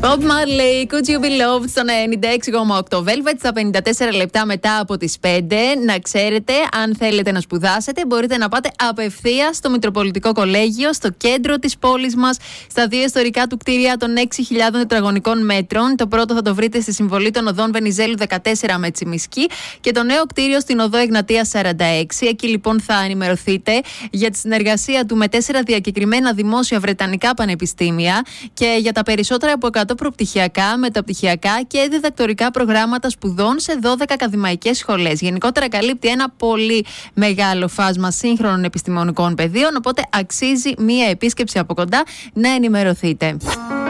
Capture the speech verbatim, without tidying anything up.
Bob Marley, Could You Be Loved στον ενενήντα έξι κόμμα οκτώ Velvet, στα πενήντα τέσσερα λεπτά μετά από τις πέντε. Να ξέρετε, αν θέλετε να σπουδάσετε, μπορείτε να πάτε απευθείας στο Μητροπολιτικό Κολέγιο, στο κέντρο της πόλης μας, στα δύο ιστορικά του κτίρια των έξι χιλιάδων τετραγωνικών μέτρων. Το πρώτο θα το βρείτε στη Συμβολή των Οδών Βενιζέλου δεκατέσσερα με Τσιμισκή και το νέο κτίριο στην Οδό Εγνατίας σαράντα έξι. Εκεί λοιπόν θα ενημερωθείτε για τη συνεργασία του με τέσσερα διακεκριμένα δημόσια βρετανικά πανεπιστήμια και για τα περισσότερα από εκατό προπτυχιακά, μεταπτυχιακά και διδακτορικά προγράμματα σπουδών σε δώδεκα ακαδημαϊκές σχολές. Γενικότερα καλύπτει ένα πολύ μεγάλο φάσμα σύγχρονων επιστημονικών πεδίων, οπότε αξίζει μία επίσκεψη από κοντά να ενημερωθείτε.